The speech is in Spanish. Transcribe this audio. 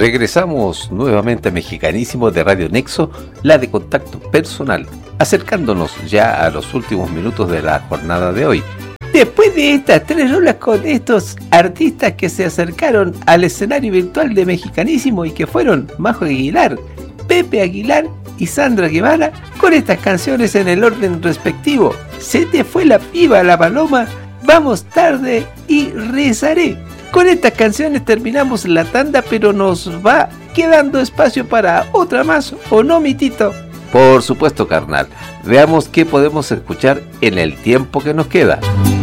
Regresamos nuevamente a Mexicanísimo de Radio Nexo, la de contacto personal, acercándonos ya a los últimos minutos de la jornada de hoy. Después de estas 3 rolas con estos artistas que se acercaron al escenario virtual de Mexicanísimo y que fueron Majo Aguilar, Pepe Aguilar y Sandra Guevara, con estas canciones en el orden respectivo: Se te fue la piba, la paloma, Vamos tarde y Rezaré. Con estas canciones terminamos la tanda, pero nos va quedando espacio para otra más, ¿o no, Mitito? Por supuesto, carnal. Veamos qué podemos escuchar en el tiempo que nos queda.